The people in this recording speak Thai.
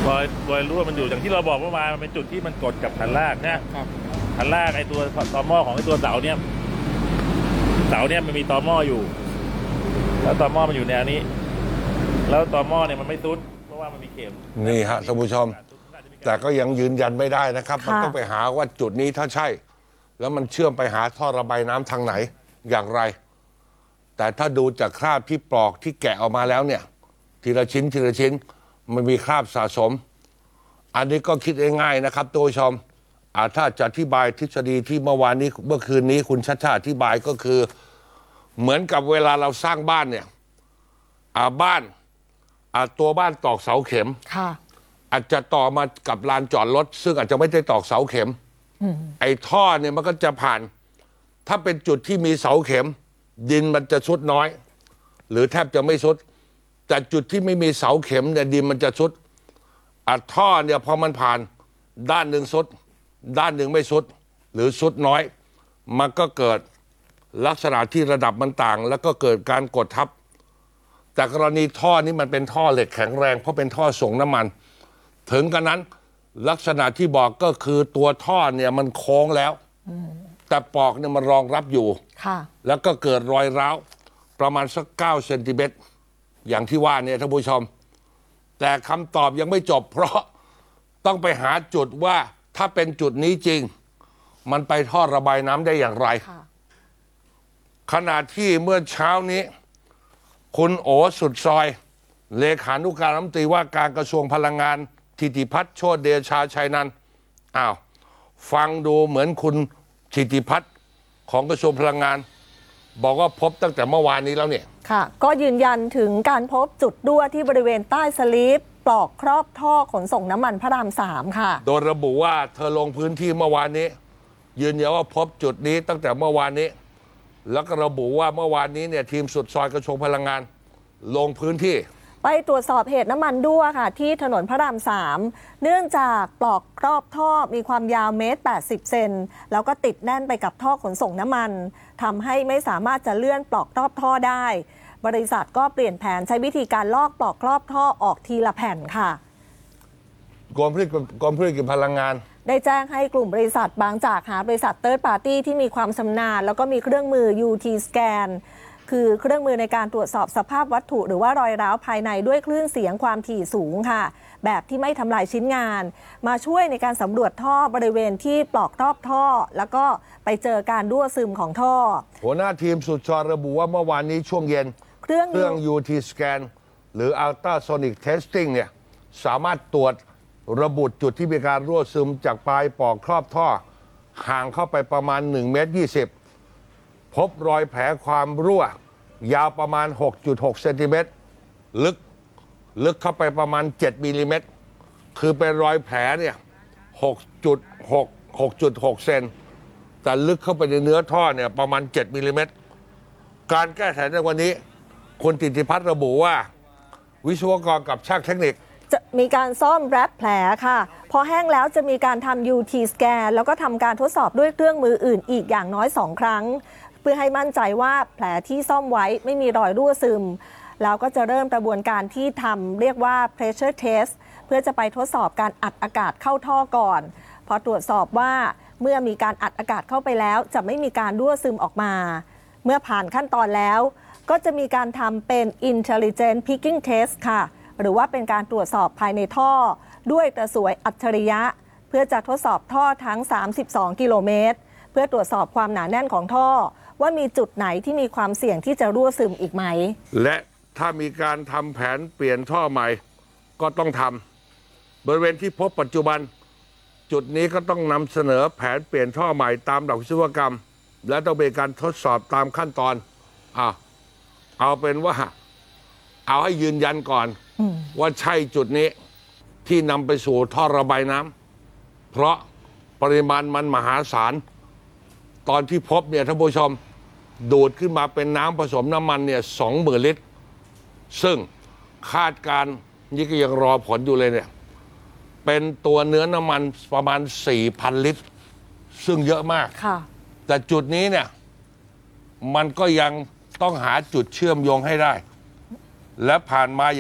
รอยรั่วมันอยู่อย่างที่เราบอกเมื่อวานมันเป็นจุดที่มันกดกับฐานรากนะครับฐานรากไอ้ตัวตอหม้อของไอ้ตัวเสาเนี่ยมันมีตอหม้ออยู่แล้วตอหม้อมันอยู่แนวนี้แล้วตอหม้อเนี่ยมันไม่ซุดเพราะว่ามันมีเข็มนี่ฮะท่านผู้ชมแต่ก็ยังยืนยันไม่ได้นะครับมันต้องไปหาว่าจุดนี้ถ้าใช่แล้วมันเชื่อมไปหาท่อระบายน้ำทางไหนอย่างไรแต่ถ้าดูจากคราบที่ปลอกที่แกะออกมาแล้วเนี่ยทีละชิ้นมันมีคราบสะสมอันนี้ก็คิดง่ายๆนะครับตัวชมถ้าจะอธิบายทฤษฎีที่เมื่อคืนนี้คุณชัชชาติอธิบายก็คือเหมือนกับเวลาเราสร้างบ้านเนี่ยตัวบ้านตอกเสาเข็มอาจจะต่อมากับลานจอดรถซึ่งอาจจะไม่ได้ตอกเสาเข็มไอ้ท่อเนี่ยมันก็จะผ่านถ้าเป็นจุดที่มีเสาเข็มดินมันจะซุดน้อยหรือแทบจะไม่ซุดแต่จุดที่ไม่มีเสาเข็มเนี่ยดินมันจะซุดท่อเนี่ยพอมันผ่านด้านหนึ่งซุดด้านหนึ่งไม่ซุดหรือซุดน้อยมันก็เกิดลักษณะที่ระดับมันต่างแล้วก็เกิดการกดทับแต่กรณีท่อนี้มันเป็นท่อเหล็กแข็งแรงเพราะเป็นท่อส่งน้ำมันถึงกันนั้นลักษณะที่บอกก็คือตัวท่อเนี่ยมันโค้งแล้วแต่ปลอกเนี่ยมันรองรับอยู่แล้วก็เกิดรอยร้าวประมาณสัก9 เซนติเมตรอย่างที่ว่าเนี่ยท่านผู้ชมแต่คำตอบยังไม่จบเพราะต้องไปหาจุดว่าถ้าเป็นจุดนี้จริงมันไปท่อระบายน้ำได้อย่างไรขณะที่เมื่อเช้านี้คุณโอสุดซอยเลขานุการรัฐมนตรีว่าการกระทรวงพลังงานธิติพัฒน์โชติเดชาชัยนันท์ฟังดูเหมือนคุณธิติพัฒน์ของกระทรวงพลังงานบอกว่าพบตั้งแต่เมื่อวานนี้แล้วเนี่ยก็ยืนยันถึงการพบจุดรั่วที่บริเวณใต้สลีปปลอกครอบท่อขนส่งน้ำมันพระราม3ค่ะโดยระบุว่าเธอลงพื้นที่เมื่อวานนี้ยืนยันว่าพบจุดนี้ตั้งแต่เมื่อวานนี้แล้วก็ระบุว่าเมื่อวานนี้เนี่ยทีมสุดซอยกระทรวงพลังงานลงพื้นที่ไปตรวจสอบเหตุน้ำมันรั่วค่ะที่ถนนพระราม3เนื่องจากปลอกครอบท่อมีความยาว1.80 เมตรแล้วก็ติดแน่นไปกับท่อขนส่งน้ำมันทำให้ไม่สามารถจะเลื่อนปลอกครอบท่อได้บริษัทก็เปลี่ยนแผนใช้วิธีการลอกปลอกครอบท่อออกทีละแผ่นค่ะกรมผลิตพลังงานได้แจ้งให้กลุ่มบริษัทบางจากหาบริษัทเติร์ดปาร์ตี้ที่มีความชำนาญแล้วก็มีเครื่องมือ UT Scan คือเครื่องมือในการตรวจสอบสภาพวัตถุหรือว่ารอยร้าวภายในด้วยคลื่นเสียงความถี่สูงค่ะแบบที่ไม่ทำลายชิ้นงานมาช่วยในการสำรวจท่อบริเวณที่ปลอกรอบท่อแล้วก็ไปเจอการรั่วซึมของท่อหัวหน้าทีมสุดซอยระบุว่าเมื่อวานนี้ช่วงเย็นเครื่อง UT Scan หรือ Ultrasonic Testing เนี่ยสามารถตรวจระบุจุดที่มีการรั่วซึมจากปลายปลอกครอบท่อห่างเข้าไปประมาณ1.20 เมตรพบรอยแผลความรั่วยาวประมาณ 6.6 เซนติเมตรลึกเข้าไปประมาณ7 มิลลิเมตรคือเป็นรอยแผลเนี่ย6.6 เซนแต่ลึกเข้าไปในเนื้อท่อเนี่ยประมาณ7 มิลลิเมตรการแก้ไขในวันนี้คุณธิติพัฒน์ระบุว่าวิศวกรกับช่างเทคนิคจะมีการซ่อมแรปแผลค่ะพอแห้งแล้วจะมีการทำ UT Scan แล้วก็ทำการทดสอบด้วยเครื่องมืออื่นอีกอย่างน้อย2 ครั้งเพื่อให้มั่นใจว่าแผลที่ซ่อมไว้ไม่มีรอยรั่วซึมแล้วก็จะเริ่มกระบวนการที่ทำเรียกว่า pressure test เพื่อจะไปทดสอบการอัดอากาศเข้าท่อก่อนพอตรวจสอบว่าเมื่อมีการอัดอากาศเข้าไปแล้วจะไม่มีการรั่วซึมออกมาเมื่อผ่านขั้นตอนแล้วก็จะมีการทำเป็น intelligent picking test ค่ะหรือว่าเป็นการตรวจสอบภายในท่อด้วยตะสวยอัจฉริยะเพื่อจะทดสอบท่อทั้ง32 กิโลเมตรเพื่อตรวจสอบความหนาแน่นของท่อว่ามีจุดไหนที่มีความเสี่ยงที่จะรั่วซึมอีกไหมและถ้ามีการทำแผนเปลี่ยนท่อใหม่ก็ต้องทำบริเวณที่พบปัจจุบันจุดนี้ก็ต้องนำเสนอแผนเปลี่ยนท่อใหม่ตามหลักวิศวกรรมและต้องเป็นการทดสอบตามขั้นตอนเอาเป็นว่าเอาให้ยืนยันก่อนว่าใช่จุดนี้ที่นำไปสู่ท่อระบายน้ำเพราะปริมาณมันมหาศาลตอนที่พบเนี่ยท่านผู้ชมดูดขึ้นมาเป็นน้ำผสมน้ำมันเนี่ย20,000 ลิตรซึ่งคาดการนี่ก็ยังรอผลอยู่เลยเนี่ยเป็นตัวเนื้อน้ำมันประมาณ 4,000 ลิตรซึ่งเยอะมากแต่จุดนี้เนี่ยมันก็ยังต้องหาจุดเชื่อมโยงให้ได้และผ่านมา